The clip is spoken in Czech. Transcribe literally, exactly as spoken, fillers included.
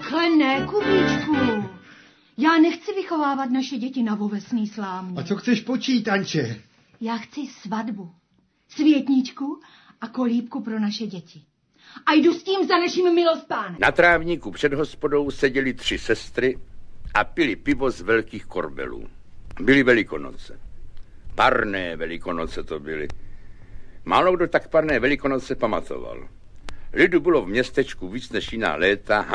Takhle ne, Kubíčku. Já nechci vychovávat naše děti na ovesný slámě. A co chceš počít, Anče? Já chci svatbu, světničku a kolíbku pro naše děti. A jdu s tím za naším milostánem. Na trávníku před hospodou seděly tři sestry a pili pivo z velkých korbelů. Byly Velikonoce. Parné Velikonoce to byly. Málo kdo tak parné Velikonoce pamatoval. Lidu bylo v městečku víc než jiná léta.